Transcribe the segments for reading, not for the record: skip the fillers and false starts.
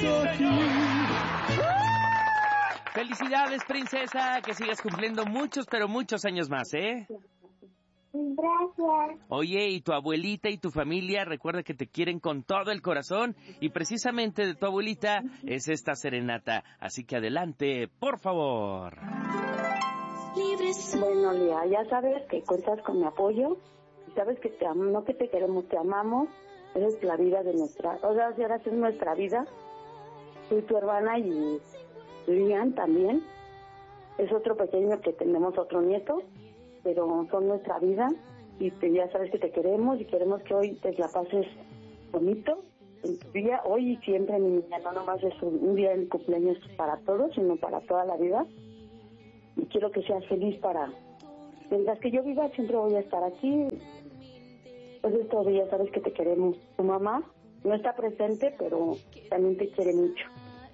Felicidades, princesa, que sigas cumpliendo muchos, pero muchos años más, ¿eh? Gracias. Oye, y tu abuelita y tu familia, recuerda que te quieren con todo el corazón, y precisamente de tu abuelita es esta serenata, así que adelante, por favor. Bueno, Lía, ya sabes que cuentas con mi apoyo, y sabes que te amo, no que te queremos, te amamos, eres la vida de nuestra, o sea, ahora es nuestra vida, soy tu hermana y Lian también, es otro pequeño que tenemos otro nieto, pero son nuestra vida y ya sabes que te queremos y queremos que hoy te la pases bonito en tu día, hoy y siempre, mi niña, no nomás es un día de cumpleaños para todos, sino para toda la vida, y quiero que seas feliz mientras que yo viva siempre voy a estar aquí, pues es todo, ya sabes que te queremos. Tu mamá no está presente, pero también te quiere mucho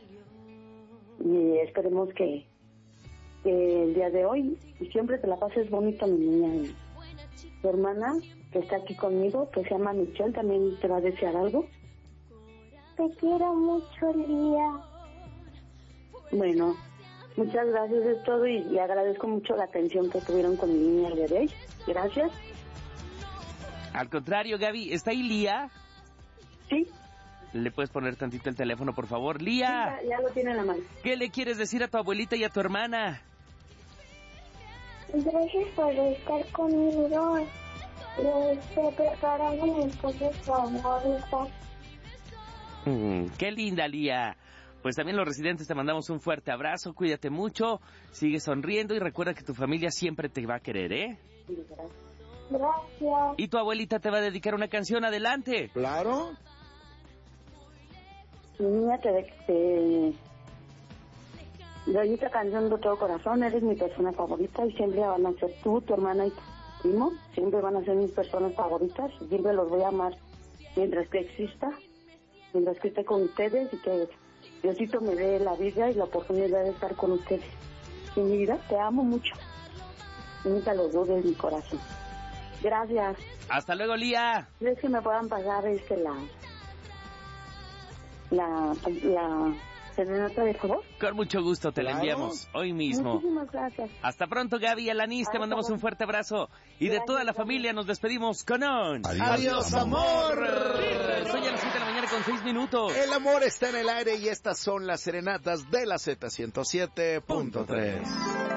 y esperemos que el día de hoy y siempre te la pases bonito, mi niña. Y tu hermana que está aquí conmigo, que se llama Michelle, también te va a desear algo. Te quiero mucho, Lía. Bueno, muchas gracias, es todo, y le agradezco mucho la atención que tuvieron con mi niña el día de hoy. Gracias. Al contrario, Gaby, ¿está ahí Lía? Sí. ¿Le puedes poner tantito el teléfono, por favor? ¡Lía! Sí, ya lo tiene en la mano. ¿Qué le quieres decir a tu abuelita y a tu hermana? Gracias por estar conmigo. Estoy preparando mis cosas favoritas. ¡Qué linda, Lía! Pues también los residentes te mandamos un fuerte abrazo, cuídate mucho, sigue sonriendo y recuerda que tu familia siempre te va a querer, ¿eh? Gracias. Y tu abuelita te va a dedicar una canción, adelante. Claro. Mi niña, te doy esta canción de todo corazón, eres mi persona favorita y siempre van a ser tú, tu hermana y tu primo, siempre van a ser mis personas favoritas y siempre los voy a amar mientras que exista, mientras que esté con ustedes y que Diosito me dé la vida y la oportunidad de estar con ustedes. Y mi vida, te amo mucho, nunca lo dudes de mi corazón. Gracias. Hasta luego, Lía. ¿Crees que me puedan pasar la serenata, de favor? Con mucho gusto te la enviamos hoy mismo. Muchísimas gracias. Hasta pronto, Gaby, Alanis, te mandamos un fuerte abrazo. Y de toda la familia nos despedimos con un... ¡Adiós, amor! Soy a las 7 de la mañana con 6 minutos. El amor está en el aire y estas son las serenatas de la Z107.3.